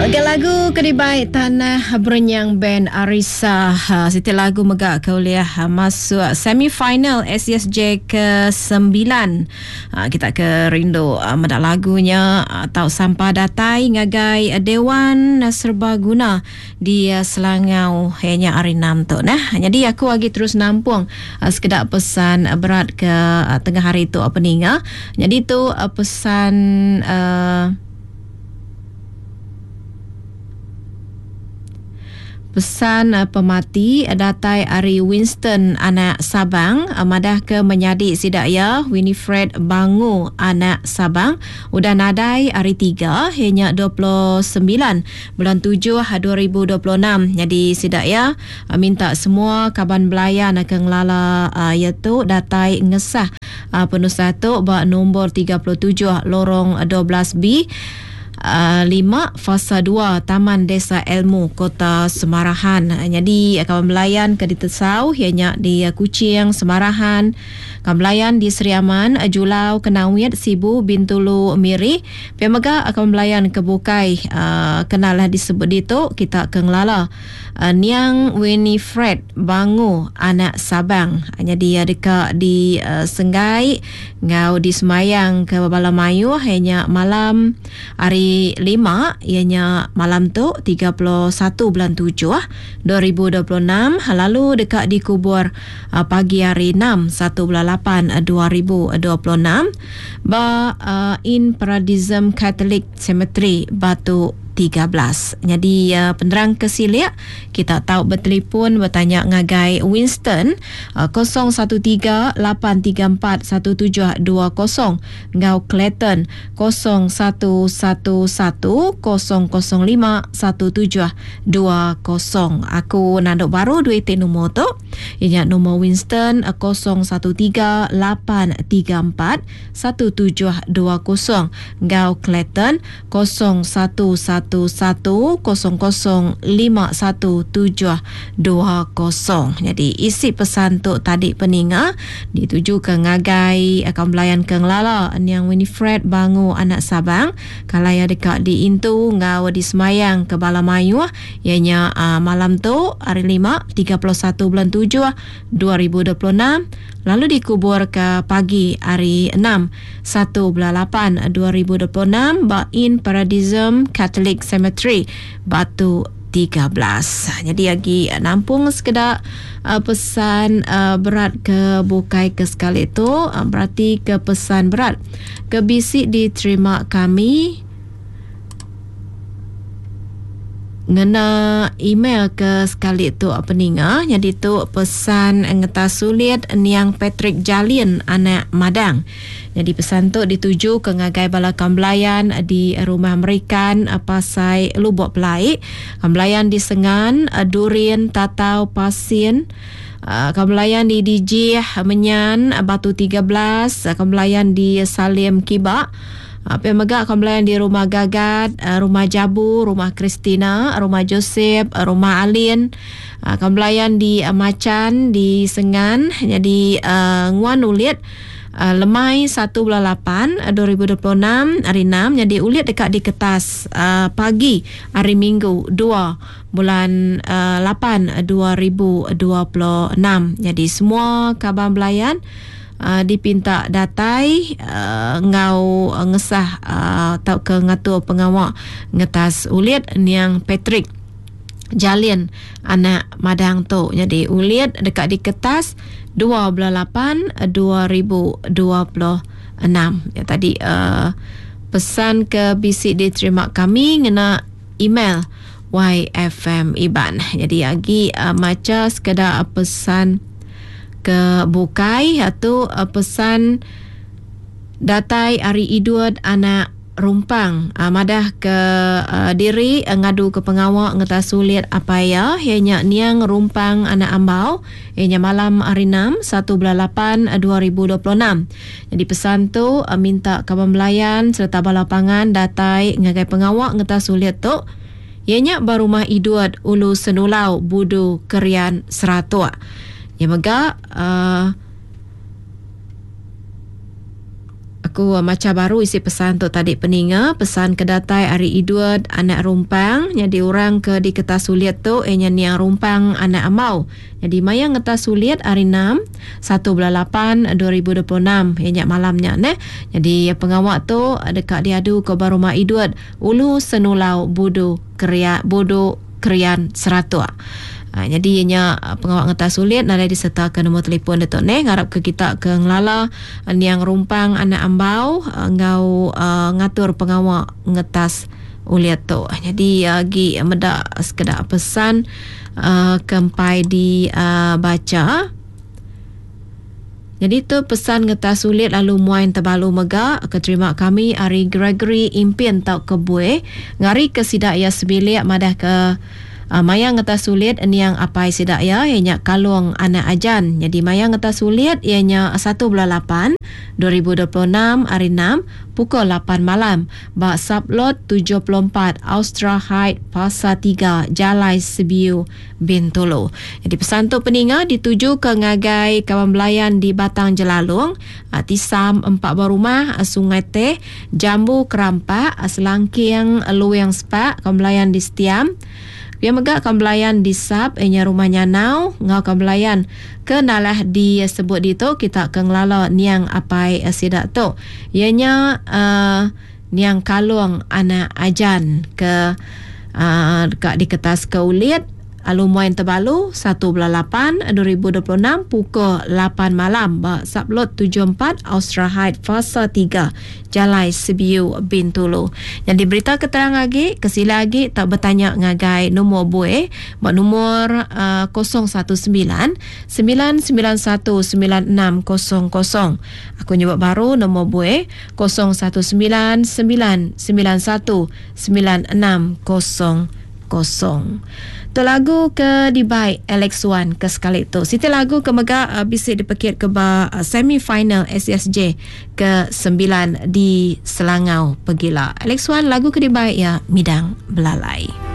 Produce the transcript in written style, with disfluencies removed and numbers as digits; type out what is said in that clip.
Ke lagu kedibai tanah berenyang band Arisa. Siti lagu megak kauliah masuk semifinal SSJ ke-9. Kita ke rindu medak lagunya atau Sampah Datai ngagai Dewan Serbaguna di Selangau hanya hari 6 tu nah. Jadi aku lagi terus nampung sekedar pesan berat ke tengah hari tu apa ninga. Jadi tu pesan pesan pemati datai Ari Winston anak Sabang madah ke menyadi sidaya Winifred Bangu anak Sabang udah nadai hari 3 hanya 29 bulan 7 2026. Jadi sidaya minta semua kaban belayan akan lala iaitu datai ngesah penusah tu bak nombor 37 lorong 12B 5 fasa 2 Taman Desa Ilmu Kota Semarahan. Jadi kawan belayan ke ditesau ianya di Kuching Semarahan, kawan belayan di Seriaman Julau Kenawit Sibu Bintulu Miri pemega kawan belayan ke Bukai kenalah disebut itu kita kenglala Niang Winifred Bangu anak Sabang. Jadi dekat di Senggai ngau di Semayang ke Balamayu hanya malam hari 5 ianya malam tu 31 bulan 7 2026 lalu dekat dikubur pagi hari 6 1 bulan 8 2026 in Paradism Catholic Cemetery Batu 13. Jadi penerang kesilia kita tahu bertelefon bertanya ngagai Winston 0138341720 ngau Clayton 011100051720. Aku nanduk baru duit nombor tu ianya nombor Winston 0138341720 ngau Clayton 0111005120. Jadi isi pesan tu tadi peninga dituju ke ngagai akan belayan ke ngelala yang Winifred Bangu anak Sabang kalaya dekat di Intu ngau di Semayang ke Balamayu ianya malam tu hari 5 31 bulan 7 2026 lalu dikubur ke pagi hari 6 1 bulan 8 2026 in Paradism Catholic Cemetery Batu 13. Jadi lagi nampung sekedar pesan berat ke Bukai ke sekali itu berarti ke pesan berat ke bisik diterima kami ngena email ke sekali tu apa ninga. Jadi tu pesan ngetas sulit Niang Patrick Jalin anak Madang. Jadi pesan tu dituju ke ngagai bala kambelayan di rumah Amerikan Pasai Lubuk Pelai, kambelayan di Sengan Durin Tatau Pasien, kambelayan di DJ Menyan Batu 13, kambelayan di Salim Kibak, pemegak kambelayan di Rumah Gagat, Rumah Jabu, Rumah Kristina, Rumah Joseph, Rumah Alin, kambelayan di Macan di Sengan. Jadi nguan ulit Lemai 1 bulan 8 2026 hari 6. Jadi ulit dekat di Ketas pagi hari Minggu 2 bulan 8 2026. Jadi semua kabar belayan dipinta datai ngau ngesah atau ke ngatur pengawal ngetas ulit Niang Patrick Jalin anak Madang tu. Jadi ulit dekat di Ketas 2 bulan 8 2026. Ya tadi pesan ke bisik diterima kami ngena email YFM Iban. Jadi lagi macam sekedar pesan ke Bukai atau pesan datai Ari Idud anak Rumpang madah ke diri ngadu ke pengawal ngetas sulit apa ya ianya Niang Rumpang anak Ambau ianya malam hari 6 1 bulan 8 2026. Jadi pesan tu minta kawan belayan serta balapangan datai ngagai pengawal ngetas sulit tu ianya Barumah Idud Ulu Senulau Budu Kerian Seratua. Ya mega berlaku macam baru isi pesan tu tadi peninga. Pesan kedatai hari Idul anak rumpang. Jadi orang ke di Kertas Suliat tu niang rumpang anak amau. Jadi mayang Kertas Suliat hari 6 1/8/2026 nyak malamnya ne. Jadi pengawak tu dekat diadu ke Barumah Idul Ulu Senulau Bodo Krian Seratua. Jadi ianya pengawak Kertas Suliat nada disertakan nombor telefon Datuk ne ngarap ke kita ke ngelala niang rumpang anak ambau ngau ngatur pengawak Kertas Suliat tu. Jadi gi medak sekedar pesan kempai di baca. Jadi tu pesan Kertas Suliat lalu muain terbalu mega keterima kami Ari Gregory Impian tau kebue ngari ke sidak ya sebilik madah ke mayang Kertas Suliat niang apai sidak ya ianya kalung anak ajan. Jadi mayang Kertas Suliat ianya 1/8/2026 hari 6 pukul 8 malam bak Sablot 74 Austra Height Pasar 3 Jalai Sebiu Bintulu. Jadi pesan tu peninga dituju ke ngagai kawan belayan di Batang Jelalung, Tisam 4 Barumah, Sungai Teh, Jambu Kerampak, Selangkiang Luang Sepak, kawan belayan di Setiam. Dia megak kembelayan di Sab enya rumahnya nau ngau kembelayan ke nalah disebut itu kita ke ngelala niang apai sidak tu ianya niang kalung anak ajan ke dekat di Kertas Keuliat Alumuan terbalu 1/8/2026 pukul 8 malam bak Sablot 74 Austra Height Fasa 3 Jalai Sebiu Bintulu. Yang diberita keterang lagi kesila lagi tak bertanya ngagai nombor buih bak nombor 019 991 9600. Aku nyebut baru nombor buih 019 991 9600. Tu lagu ke dibaik Alex Wan ke sekali tu. Siti lagu ke mega bisa dipekit ke semi final SSJ ke 9 di Selangau Pegila. Alex Wan lagu ke dibaik ya Midang Belalai.